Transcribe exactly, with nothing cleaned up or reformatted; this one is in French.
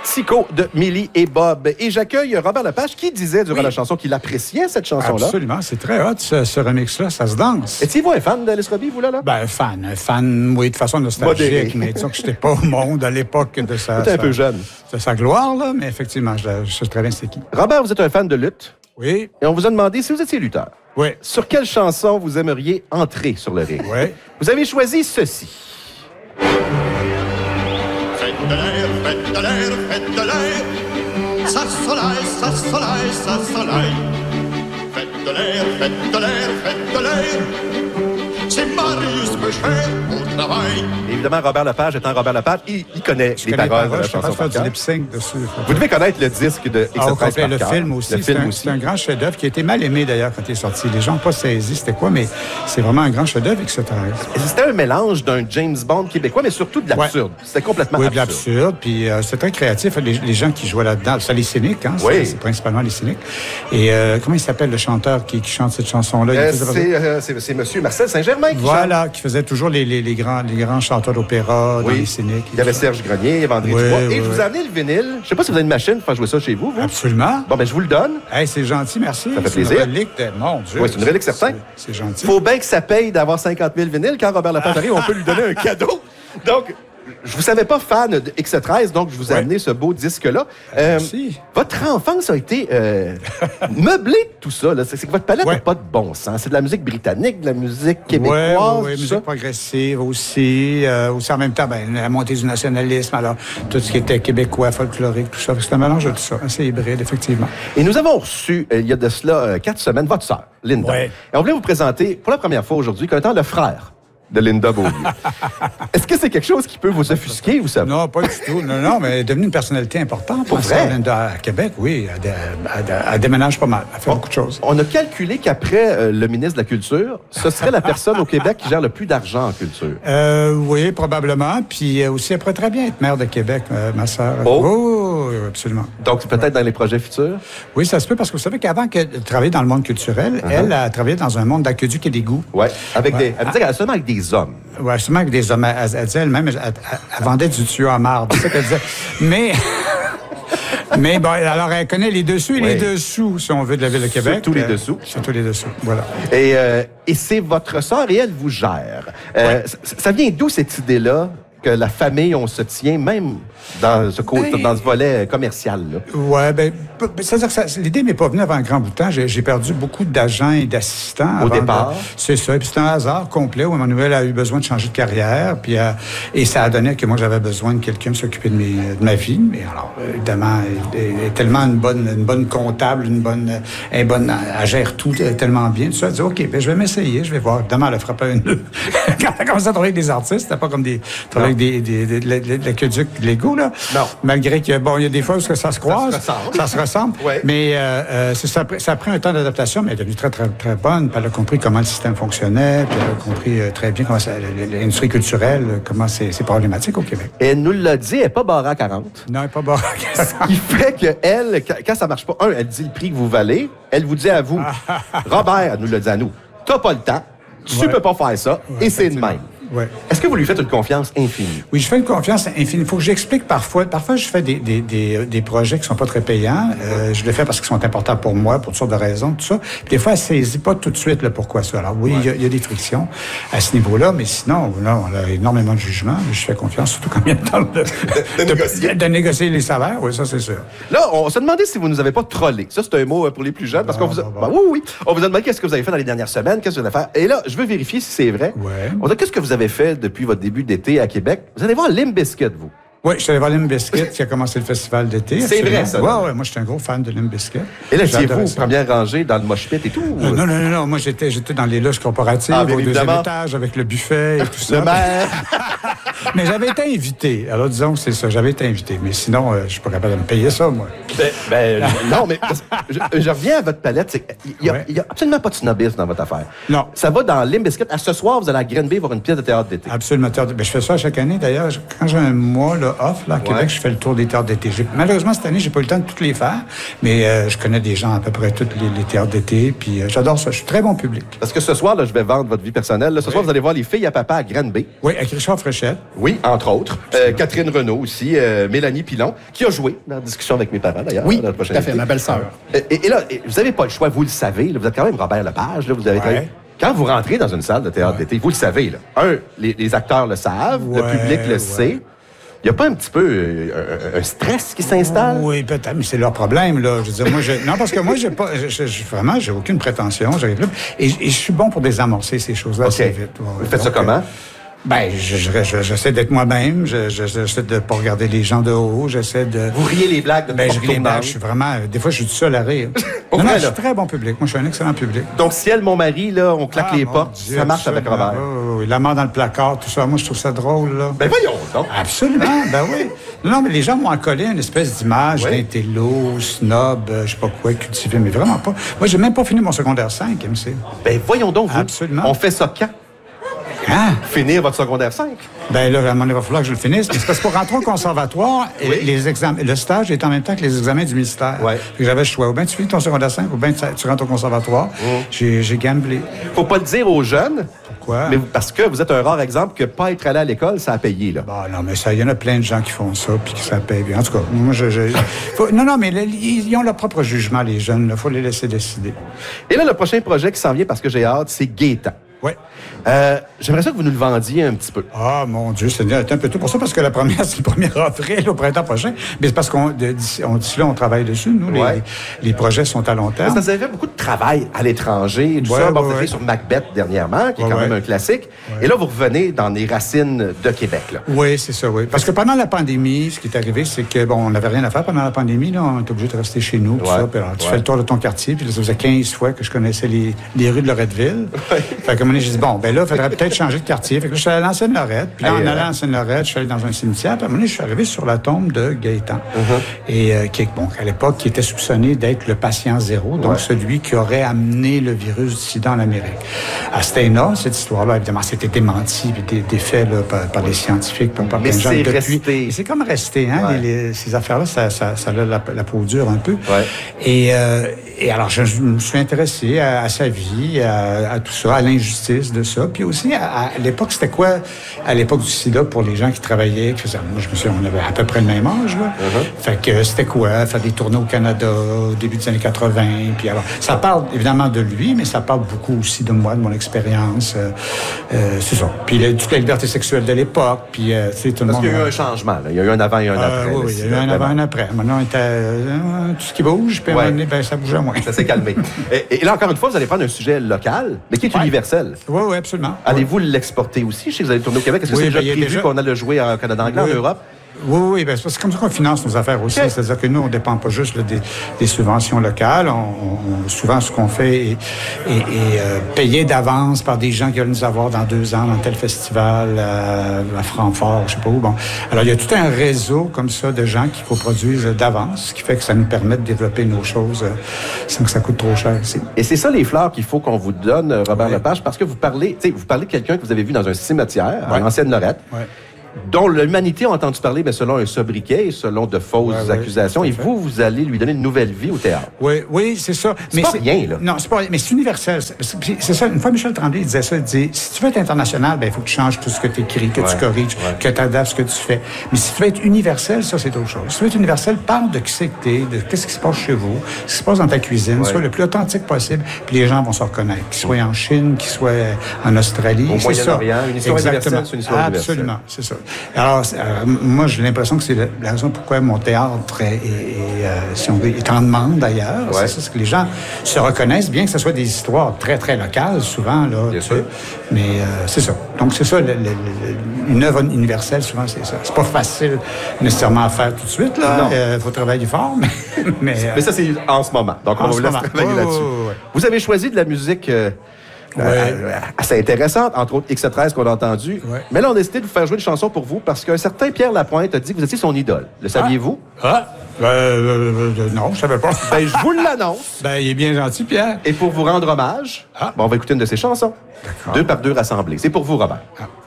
Mexico de Millie et Bob. Et j'accueille Robert Lepage qui disait durant oui. la chanson qu'il appréciait cette chanson-là. Absolument, c'est très hot, ce, ce remix-là, ça se danse. Étiez-vous un fan d'Alice Robbie, vous, là? là? Ben, fan. Un fan, oui, de façon nostalgique, Modéré. Mais disons que je n'étais pas au monde à l'époque de sa... Vous étiez un sa, peu jeune. De sa gloire, là, mais effectivement, je, je sais très bien c'est qui. Robert, vous êtes un fan de lutte. Oui. Et on vous a demandé si vous étiez lutteur. Oui. Sur quelle chanson vous aimeriez entrer sur le ring? Oui. Vous avez choisi ceci. Faites de l'air, faites de l'air, faites de l'air. Ça soleil, ça soleil, ça soleil. Faites de l'air, faites de l'air, faites de l'air. C'est Marius Becher au travail. Évidemment, Robert Lepage étant Robert Lepage, il, il connaît je les connais paroles les de la je chanson. Je peux faire du lip-sync dessus. Vous devez connaître le disque de X Ah, au treize complet, le par film cœur. aussi. Le c'est film un, aussi. C'est un grand chef-d'œuvre qui a été mal aimé d'ailleurs quand il est sorti. Les gens n'ont pas saisi c'était quoi, mais c'est vraiment un grand chef-d'œuvre, X treize. C'était un mélange d'un James Bond québécois, mais surtout de l'absurde. Ouais. C'était complètement oui, absurde. Oui, de l'absurde. Puis euh, c'était très créatif. Les, les gens qui jouaient là-dedans, c'est les cyniques, hein? Oui. C'est principalement les cyniques. Et euh, comment il s'appelle le chanteur qui, qui chante cette chanson-là? Euh, c'est, euh, c'est, c'est M. Marcel Saint-Germain qui Voilà, chante. qui faisait toujours les, les, les, grands, les grands chanteurs d'opéra, oui. dans les cyniques. Il y avait Serge Grenier, il y avait André oui, Dubois. Oui, et oui. je vous ai amené le vinyle. Je ne sais pas si vous avez une machine pour faire jouer ça chez vous, vous. Absolument. Bon, ben je vous le donne. Hey, c'est gentil, merci. Ça fait plaisir. C'est une relique de... Mon Dieu. Oui, c'est une relique certain. C'est, c'est gentil. Faut bien que ça paye d'avoir cinquante mille vinyles. Quand Robert Lepage arrive, on peut lui donner un cadeau. Donc, je vous savais pas fan de X treize, donc je vous ai ouais. amené ce beau disque-là. Euh, Merci. Votre enfance a été euh, meublée de tout ça. Là. C'est, c'est que votre palette n'a ouais. pas de bon sens. C'est de la musique britannique, de la musique québécoise. Oui, ouais, musique ça. progressive aussi. Euh, aussi en même temps, ben, la montée du nationalisme, alors tout ce qui était québécois, folklorique, tout ça. C'est un mélange de tout ça. C'est hybride, effectivement. Et nous avons reçu, euh, il y a de cela euh, quatre semaines, votre sœur, Linda. Ouais. Et on voulait vous présenter pour la première fois aujourd'hui comme étant le frère de Linda Beaulieu. Est-ce que c'est quelque chose qui peut vous offusquer ou ça? Non, pas du tout. Non, non, mais elle est devenue une personnalité importante. Pour vrai? Linda à Québec, oui. Elle, elle, elle déménage pas mal. Elle fait on, beaucoup de choses. On a calculé qu'après euh, le ministre de la Culture, ce serait la personne au Québec qui gère le plus d'argent en culture. Euh, oui, probablement. Puis aussi, elle pourrait très bien être maire de Québec, euh, ma sœur. Oh! oh oui, absolument. Donc, peut-être ouais. dans les projets futurs? Oui, ça se peut, parce que vous savez qu'avant de travailler dans le monde culturel, uh-huh. elle a travaillé dans un monde d'aqueduc et d'égouts. Oui, avec ouais. des... Elle me disait seulement avec des hommes. Oui, seulement avec des hommes. Elle, elle disait elle-même, elle, elle, elle vendait du tuyau à marde. C'est ça qu'elle disait. Mais... Mais bon, alors elle connaît les dessous et oui. les dessous, si on veut, de la Ville de Québec. Surtout les dessous. Euh, surtout les dessous, voilà. Et, euh, et c'est votre sœur et elle vous gère. Euh, ouais. ça, ça vient d'où cette idée-là que la famille, on se tient, même dans ce, côté, ben, dans ce volet commercial? Oui, bien, c'est-à-dire que ça, l'idée m'est pas venue avant un grand bout de temps. J'ai, j'ai perdu beaucoup d'agents et d'assistants. Au départ? De, c'est ça. Et puis c'était un hasard complet où Emmanuel a eu besoin de changer de carrière. Puis, euh, et ça a donné que moi, j'avais besoin de quelqu'un de s'occuper de, mes, de ma vie. Mais alors, évidemment, elle, elle est tellement une bonne, une bonne comptable, une bonne, elle, bonne, elle gère tout tellement bien. Tout ça, elle dit, OK, ben, je vais m'essayer, je vais voir. Évidemment, elle a frappé un nœud. Quand elle a commencé à travailler avec des artistes, c'était pas comme des... avec des, des, des, des, des l'aqueduc légaux, là. Non. Malgré que, bon, il y a des fois où ça se croise. Ça se ressemble. Ça se ressemble. Ouais. Mais euh, euh, c'est, ça, ça a pris un temps d'adaptation, mais elle est devenue très, très, très bonne. Puis elle a compris comment le système fonctionnait. Puis elle a compris euh, très bien comment ça, l'industrie culturelle, comment c'est, c'est problématique au Québec. Et elle nous l'a dit, elle n'est pas barrée à quarante. Non, elle n'est pas barrée à quarante. Ce qui fait qu'elle, quand ça ne marche pas, un, elle dit le prix que vous valez. Elle vous dit à vous, Robert, elle nous l'a dit à nous, t'as pas le temps, tu ne ouais. peux pas faire ça, ouais, et c'est de même. Ouais. Est-ce que vous lui faites une confiance infinie? Oui, je fais une confiance infinie. Il faut que j'explique parfois. Parfois, je fais des, des, des, des projets qui sont pas très payants. Euh, je le fais parce qu'ils sont importants pour moi, pour toutes sortes de raisons, tout ça. Puis des fois, elle saisit pas tout de suite le pourquoi ça. Alors oui, il ouais. y, y a des frictions à ce niveau-là, mais sinon, non, on a énormément de jugement. Je fais confiance, surtout quand il y a le temps de, de, de, de, négocier. de, de négocier les salaires. Oui, ça, c'est sûr. Là, on se demandait si vous nous avez pas trollé. Ça, c'est un mot pour les plus jeunes, parce bon, qu'on vous a... bon, bon. Ben, oui, oui. On vous a demandé qu'est-ce que vous avez fait dans les dernières semaines, qu'est-ce que vous avez fait. Et là, je veux vérifier si c'est vrai. Ouais. On a qu'est-ce que vous avez fait depuis votre début d'été à Québec? Vous allez voir Limp Bizkit, vous. Oui, je suis allé voir Limp Bizkit qui a commencé le festival d'été. C'est vrai, ça? Oui, oui. Moi, j'étais un gros fan de Limp Bizkit. Et là, étiez-vous première rangée dans le mosh pit et tout? Euh, non, non, non, non. Moi, j'étais, j'étais dans les loges corporatives, ah, au deuxième étage, avec le buffet et tout ça. Le maire! Mais j'avais été invité. Alors, disons que c'est ça. J'avais été invité. Mais sinon, euh, je suis pas capable de me payer ça, moi. Ben, ben non, mais je, je reviens à votre palette. Il n'y a, ouais. a absolument pas de snobisme dans votre affaire. Non. Ça va dans Limp Bizkit. À ce soir, vous allez à Granby voir une pièce de théâtre d'été. Absolument. Ben, je fais ça chaque année, d'ailleurs. Quand j'ai un mois là, off là, à Québec, ouais. je fais le tour des théâtres d'été. J'ai, malheureusement, cette année, j'ai pas eu le temps de toutes les faire. Mais euh, je connais des gens à peu près tous les, les théâtres d'été. Puis euh, j'adore ça. Je suis très bon public. Parce que ce soir, là, je vais vendre votre vie personnelle. Là, ce oui. soir, vous allez voir Les filles à papa à Granby. Oui, avec Richard Fréchette. Oui, entre autres. Euh, Catherine Renaud aussi, euh, Mélanie Pilon, qui a joué dans la discussion avec mes parents, d'ailleurs. Oui, dans tout à fait, ma belle-sœur. Et, et là, et vous n'avez pas le choix, vous le savez, là, vous êtes quand même Robert Lepage, là, vous avez Ouais. quand vous rentrez dans une salle de théâtre Ouais. d'été, vous le savez, là. Un, les, les acteurs le savent, le Ouais, public le ouais. sait. Il n'y a pas un petit peu euh, un, un stress qui s'installe? Oui, peut-être, mais c'est leur problème, là. Je veux dire, moi, je, non, parce que moi, j'ai pas, je, je, je- vraiment, j'ai aucune prétention. J'ai, et, et je suis bon pour désamorcer ces choses-là OK. assez vite. Ouais, Vous faites ça donc, comment? euh, Ben, je, je, je- j'essaie d'être moi-même. Je, je, j'essaie de pas regarder les gens de haut. J'essaie de. Vous riez les blagues de Ben, je porte ris les tournante. blagues. Je suis vraiment. Des fois, je suis tout seul à rire. Au non, non, vrai, je là. suis très bon public. Moi, je suis un excellent public. Donc, si elle, mon mari, là, on claque Ah, les mon portes, Dieu, ça marche avec absolument. Robert. Oui, oui, oui. La mort dans le placard, tout ça. Moi, je trouve ça drôle, là. Ben voyons donc. Absolument, ben oui. Non, mais les gens m'ont accolé une espèce d'image Oui. d'intello, snob, euh, je sais pas quoi, cultivé, mais vraiment pas. Moi, j'ai même pas fini mon secondaire cinq, M C. Ben voyons donc, vous. Absolument. On fait ça quand? Hein? Finir votre secondaire cinq? Ben là, à un moment donné, il va falloir que je le finisse. Mais c'est parce que pour rentrer au conservatoire, Oui. et les examens, le stage est en même temps que les examens du ministère. Ouais. Fait que j'avais le choix. Ou bien tu finis ton secondaire cinq, ou bien tu, tu rentres au conservatoire. J'ai, j'ai gamblé. Faut pas le dire aux jeunes. Pourquoi? Mais vous- parce que vous êtes un rare exemple que pas être allé à l'école, ça a payé, là. Bon, non, mais ça, il y en a plein de gens qui font ça, puis qui ça paye bien. En tout cas, moi, je... je- faut- non, non, mais le- ils ont leur propre jugement, les jeunes. Il faut les laisser décider. Et là, le prochain projet qui s'en vient, parce que j'ai hâte, c'est Gaétan. Ouais. Euh, J'aimerais ça que vous nous le vendiez un petit peu. Ah, mon Dieu, c'est un peu tôt pour ça, parce que la première, c'est le premier avril au printemps prochain. Mais c'est parce qu'on de- d'ici on- d'ici là, on travaille dessus. Nous, les, Ouais. les projets sont à long terme. Parce que vous avez fait beaucoup de travail à l'étranger, et tout Ouais, ça. Bon, ouais, vous avez ouais. sur Macbeth dernièrement, qui est Ouais, quand ouais. même un classique. Et là, vous revenez dans les racines de Québec, là. Oui, c'est ça, oui. Parce que pendant la pandémie, ce qui est arrivé, c'est que, bon, on n'avait rien à faire pendant la pandémie, là. On était obligé de rester chez nous, tout Ouais. ça. Puis alors, tu Ouais. fais le tour de ton quartier, puis là, ça faisait quinze fois que je connaissais les, les rues de Loretteville. Fait que, à un moment donné, j'ai dit, bon, ben là, il faudrait peut-être changer de quartier. Fait que là, je suis allé à l'ancienne-Lorette. Puis là, Hey, en euh, allant à l'ancienne-Lorette, je suis allé dans un cimetière. Puis à un moment donné, je suis arrivé sur la tombe de Gaétan. Uh-huh. Et, euh, qui, est- bon, à l'époque, qui était soupçonné d'être le patient zéro, donc Ouais. celui qui aurait amené le virus du sida en Amérique. Ah, c'était énorme, cette histoire-là. Évidemment, c'était démenti, puis des, des faits là, par, par les scientifiques, par, par Mais plein de gens. c'est Depuis- resté. et c'est comme resté, hein, Ouais. les- les- ces affaires-là, ça, ça, ça a la, la peau dure un peu. Ouais. Et, euh, et alors, je, je me suis intéressé à, à sa vie, à, à tout ça, à l'injustice de ça. Puis aussi, à, à l'époque, c'était quoi, à l'époque du sida, pour les gens qui travaillaient, qui faisaient, moi, je me souviens, on avait à peu près le même âge, là. Uh-huh. Fait que c'était quoi, faire des tournées au Canada au début des années quatre-vingt. Puis alors, ça parle évidemment de lui, mais ça parle beaucoup aussi de moi, de mon expérience. Euh, euh, c'est ça. Puis la- toute la liberté sexuelle de l'époque, puis, euh, tu sais, tout le Parce monde... qu'il y a eu un changement, là. Il y a eu un avant et un Euh, après. oui, là, oui, il y a eu c'est un avant, vraiment- un après. Maintenant, on était, euh, tout ce qui bouge, puis à un Ouais. moment donné, ben, ça bougeait moins. Ça s'est calmé. et, et là, encore une fois, vous allez prendre un sujet local, mais qui est Ouais. universel. Oui, oui, absolument. Allez-vous l'exporter aussi? Je sais que vous allez tourner au Québec. Est-ce que Oui, c'est ben, déjà il y a prévu déjà- qu'on a le jouer en Canada anglais, Oui. en Europe? Oui, oui, ben, c'est comme ça qu'on finance nos affaires aussi. OK. C'est-à-dire que nous, on ne dépend pas juste là, des, des subventions locales. On, on- souvent, ce qu'on fait est, est- est, euh, payé d'avance par des gens qui veulent nous avoir dans deux ans dans tel festival euh, à Francfort, je sais pas où. Bon. Alors, il y a tout un réseau comme ça de gens qui coproduisent d'avance, ce qui fait que ça nous permet de développer nos choses euh, sans que ça coûte trop cher ici. Et c'est ça les fleurs qu'il faut qu'on vous donne, euh, Robert Ouais. Lepage, parce que vous parlez, tu sais, vous parlez de quelqu'un que vous avez vu dans un cimetière, Ouais. en Ancienne-Lorette, Ouais. dont l'humanité a entendu parler, mais selon un sobriquet, et selon de fausses Ouais, ouais, accusations. tout à Et fait. vous, vous allez lui donner une nouvelle vie au théâtre. Oui, oui, c'est ça. C'est pas rien, là. Non, c'est pas rien, mais c'est universel. C'est c'est ça. Une fois, Michel Tremblay il disait ça. Il disait, si tu veux être international, ben il faut que tu changes tout ce que tu écris, que Ouais, tu corriges, ouais. que tu adaptes ce que tu fais. Mais si tu veux être universel, ça, c'est autre chose. Si tu veux être universel, parle de qui c'est que t'es, de qu'est-ce qui se passe chez vous, ce qui se passe dans ta cuisine, Ouais. sois le plus authentique possible, puis les gens vont se reconnaître. Qu'ils soient en Chine, qu'ils soient en Australie. Au c'est ça. Moyen-Orient, une histoire Exactement. universelle, c'est une histoire universelle. Absolument, c'est ça. Alors, c'est- euh, moi, j'ai l'impression que c'est la, la raison pourquoi mon théâtre est, est, est, euh, si on veut, est en demande d'ailleurs. Ouais. C'est ça, c'est que les gens se reconnaissent, bien que ce soit des histoires très, très locales, souvent. Là, Bien tu sûr. sais. Mais euh, c'est ça. Donc, c'est ça, le- le- le- une œuvre universelle, souvent, c'est ça. C'est pas facile nécessairement à faire tout de suite. Non. Il faut travailler fort, mais... mais, euh, Mais ça, c'est en ce moment. Donc, En on vous ce laisse moment. travailler Ouais, là-dessus. ouais, ouais, ouais. Vous avez choisi de la musique euh, Ouais. euh, assez intéressante, entre autres X treize qu'on a entendu. Ouais. Mais là, on a décidé de vous faire jouer une chanson pour vous parce qu'un certain Pierre Lapointe a dit que vous étiez son idole. Le saviez-vous? Ah! Euh, euh, euh, non, je savais pas. Ben, je vous l'annonce. Ben, il est bien gentil, Pierre. Et pour vous rendre hommage, Ah. bon, on va écouter une de ses chansons. D'accord. Deux par deux rassemblés. C'est pour vous, Robert. Ah.